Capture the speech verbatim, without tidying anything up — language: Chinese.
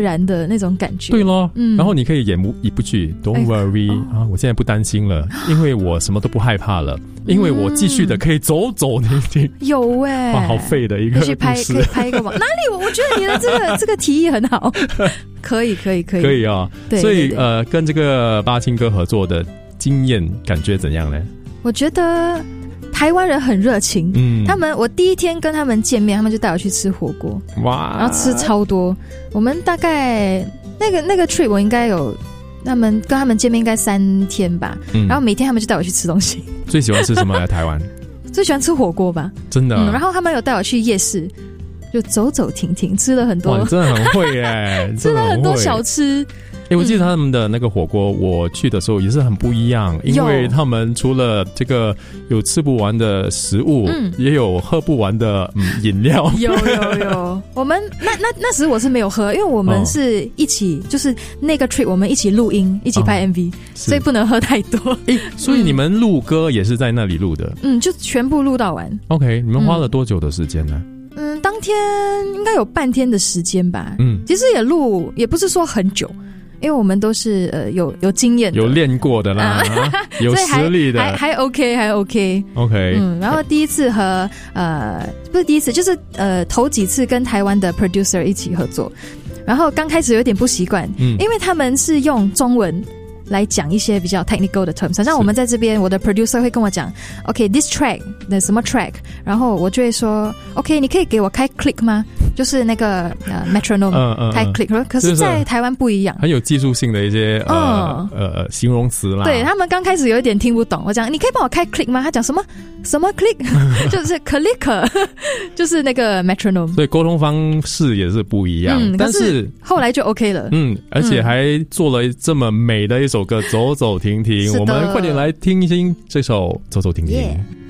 然的那种感觉。 对咯，嗯，然后你可以演一部剧 Don't worry、哎哦、啊，我现在不担心了，因为我什么都不害怕了，因为我继续的可以走走停停。 有哎、欸， 哇，好废的一个故事。 可以拍，可以拍一个网哪里？我觉得你的这个这个提议很好，可以，可以，可以， 可以啊、哦。 对， 所以对对呃，跟这个巴青哥合作的经验感觉怎样呢？ 我觉得台湾人很热情，嗯，他们我第一天跟他们见面，他们就带我去吃火锅，哇，然后吃超多。我们大概那个那个 trip 我应该有。他们跟他们见面应该三天吧、嗯，然后每天他们就带我去吃东西。 最喜欢吃什么在台湾？ 最喜欢吃火锅吧， 真的、啊嗯。然后他们有带我去夜市，就走走停停，吃了很多。 哇，你真的很会耶， 吃了很多小吃。 哎、欸，我记得他们的那个火锅，我去的时候也是很不一样，因为他们除了这个有吃不完的食物，嗯、也有喝不完的嗯饮料。 有有有，我们那那那时我是没有喝，因为我们是一起，哦、就是那个 trip 我们一起录音，一起拍 M V，、哦、所以不能喝太多。 欸、所以你们录歌也是在那里录的？ 嗯，就全部录到完。 OK， 你们花了多久的时间呢？ 嗯，当天应该有半天的时间吧。嗯，其实也录也不是说很久。因为我们都是呃有有经验的， 有练过的啦，啊、有实力的， 还还 OK 还 OK OK。 嗯，然后第一次和呃不是第一次，就是呃头几次跟台湾的 producer 一起合作，然后刚开始有点不习惯，嗯，因为他们是用中文来讲一些比较 technical 的 terms， 像我们在这边，我的 producer 会跟我讲 ，OK this track 的什么 track， 然后我就会说 ，OK 你可以给我开 click 吗？就是那个呃 metronome、嗯嗯、开 click， 可是在台湾不一样， 很有技术性的一些呃、嗯、呃形容词啦。 对他们刚开始有一点听不懂，我讲你可以帮我开 click 吗？他讲什么什么 click， 就是 click， 就是那个 metronome。 所以沟通方式也是不一样，嗯、但是后来就 OK 了。 嗯，而且还做了这么美的一首歌《走走停停》，我们快点来听一听这首《走走停停》。Yeah